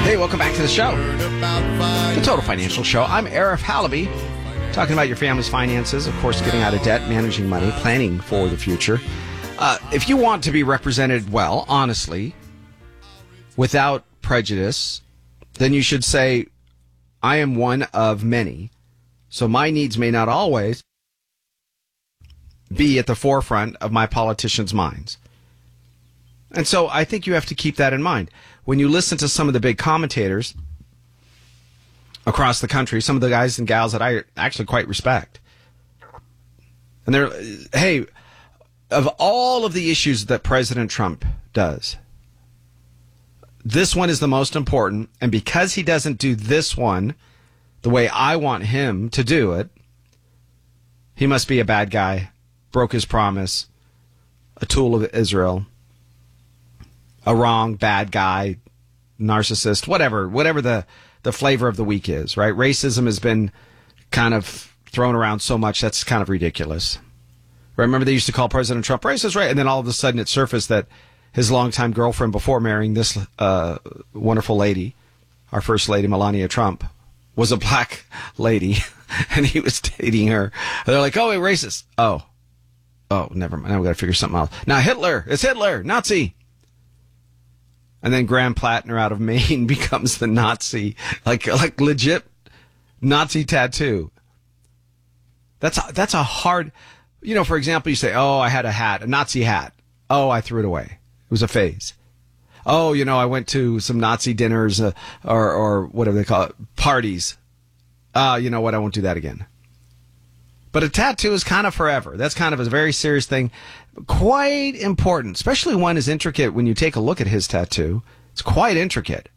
Hey, welcome back to the show. The Total Financial Show. I'm Arif Halaby, talking about your family's finances, of course, getting out of debt, managing money, planning for the future. If you want to be represented well, honestly, without prejudice, then you should say, I am one of many, so my needs may not always be at the forefront of my politicians' minds. And so I think you have to keep that in mind. When you listen to some of the big commentators across the country, some of the guys and gals that I actually quite respect, and they're, hey, of all of the issues that President Trump does, this one is the most important, and because he doesn't do this one the way I want him to do it, he must be a bad guy, broke his promise, a tool of Israel, a wrong, bad guy, narcissist, whatever the flavor of the week is, right? Racism has been kind of thrown around so much, that's kind of ridiculous. Remember they used to call President Trump racist, right? And then all of a sudden it surfaced that his longtime girlfriend before marrying this wonderful lady, our first lady, Melania Trump, was a black lady, and he was dating her. And they're like, oh, wait, racist. Oh, never mind. Now we got to figure something out. Now it's Hitler, Nazi. And then Graham Plattner out of Maine becomes the Nazi, like legit Nazi tattoo. That's a hard, for example, you say, oh, I had a Nazi hat. Oh, I threw it away. It was a phase. Oh, I went to some Nazi dinners or whatever they call it, parties. You know what? I won't do that again. But a tattoo is kind of forever. That's kind of a very serious thing. Quite important, especially one as intricate when you take a look at his tattoo. It's quite intricate.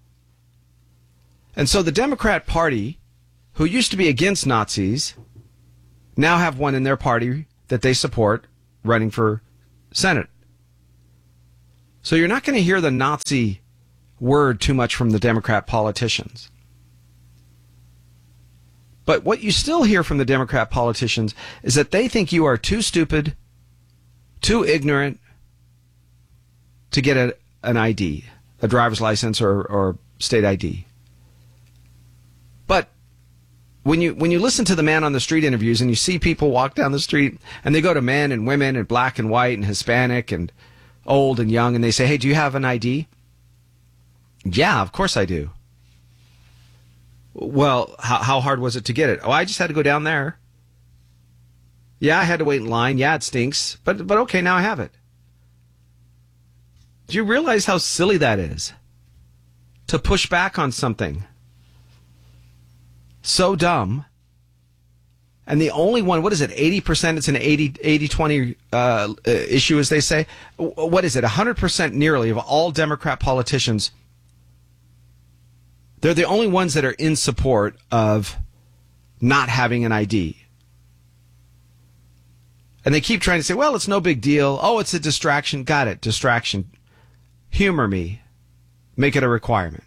And so the Democrat Party, who used to be against Nazis, now have one in their party that they support running for Senate. So you're not going to hear the Nazi word too much from the Democrat politicians. But what you still hear from the Democrat politicians is that they think you are too stupid, too ignorant to get an ID, a driver's license or state ID. But when you listen to the man on the street interviews and you see people walk down the street and they go to men and women and black and white and Hispanic and old and young, and they say, hey, do you have an ID? Yeah, of course I do. Well, how hard was it to get it? Oh, I just had to go down there. Yeah, I had to wait in line. Yeah, it stinks. But okay, now I have it. Do you realize how silly that is? To push back on something so dumb. And the only one, what is it, 80%? It's an 80-20 issue, as they say. What is it, 100% nearly of all Democrat politicians, they're the only ones that are in support of not having an ID. And they keep trying to say, well, it's no big deal. Oh, it's a distraction. Got it, distraction. Humor me. Make it a requirement.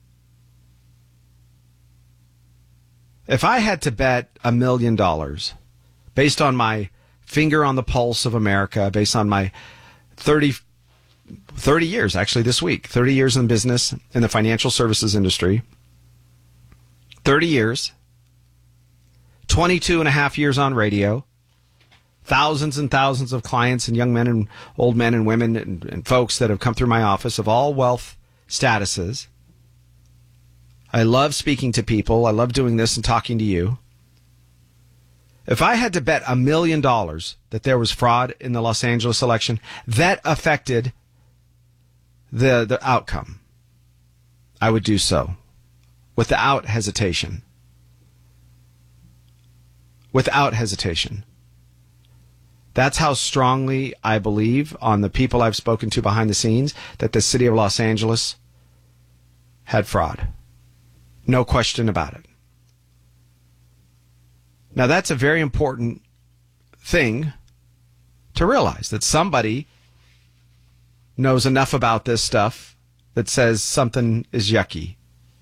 If I had to bet $1 million based on my finger on the pulse of America, based on my 30 years, actually this week, 30 years in business in the financial services industry, 30 years, 22 and a half years on radio, thousands and thousands of clients and young men and old men and women and folks that have come through my office of all wealth statuses. I love speaking to people. I love doing this and talking to you. If I had to bet $1 million that there was fraud in the Los Angeles election, that affected the outcome, I would do so without hesitation. Without hesitation. That's how strongly I believe, on the people I've spoken to behind the scenes, that the city of Los Angeles had fraud. No question about it. Now, that's a very important thing to realize, that somebody knows enough about this stuff that says something is yucky.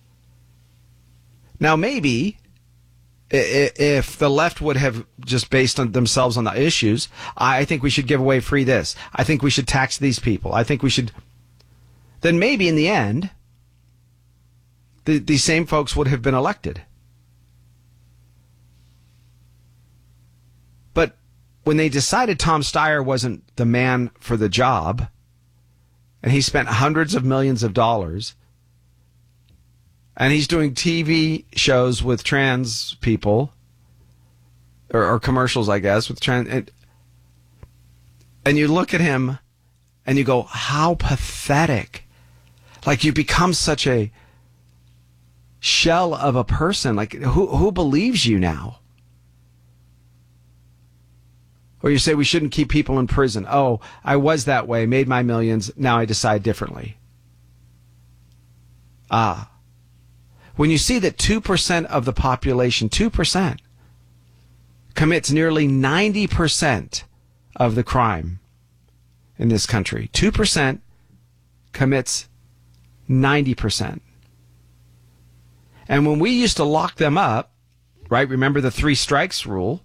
Now, maybe if the left would have just based on themselves on the issues, I think we should give away free this. I think we should tax these people. I think we should. Then maybe in the end, these same folks would have been elected. But when they decided Tom Steyer wasn't the man for the job, and he spent hundreds of millions of dollars, and he's doing TV shows with trans people, or commercials, I guess, with trans, and you look at him and you go, how pathetic. Like, you become such a shell of a person. Like, who believes you now? Or you say we shouldn't keep people in prison. Oh, I was that way, made my millions, now I decide differently. When you see that 2% of the population, 2%, commits nearly 90% of the crime in this country. 2% commits 90%. And when we used to lock them up, right, remember the 3 strikes rule,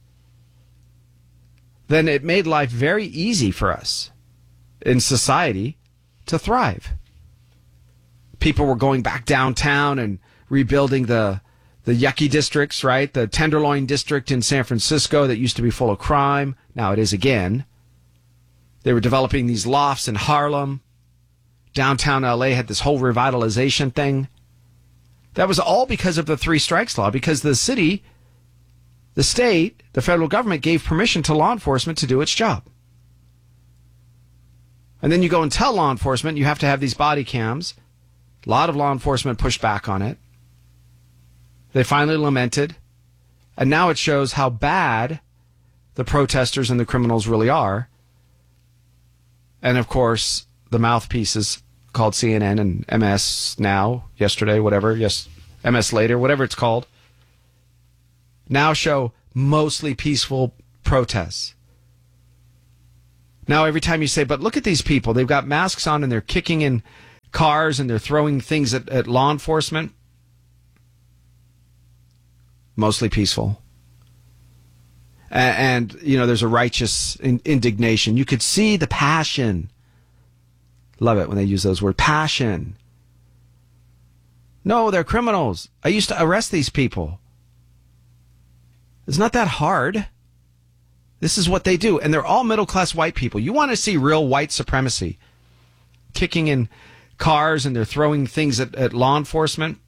then it made life very easy for us in society to thrive. People were going back downtown and rebuilding the yucky districts, right? The Tenderloin district in San Francisco that used to be full of crime. Now it is again. They were developing these lofts in Harlem. Downtown LA had this whole revitalization thing. That was all because of the 3 strikes law, because the city, the state, the federal government gave permission to law enforcement to do its job. And then you go and tell law enforcement you have to have these body cams. A lot of law enforcement pushed back on it. They finally lamented. And now it shows how bad the protesters and the criminals really are. And of course, the mouthpieces called CNN and MS Now, yesterday, whatever, yes, MS Later, whatever it's called, now show mostly peaceful protests. Now every time you say, but look at these people, they've got masks on and they're kicking in cars and they're throwing things at law enforcement, mostly peaceful. And you know, there's a righteous indignation. You could see the passion. Love it when they use those words, passion. No, they're criminals. I used to arrest these people. It's not that hard. This is what they do. And they're all middle-class white people. You want to see real white supremacy. Kicking in cars and they're throwing things at law enforcement.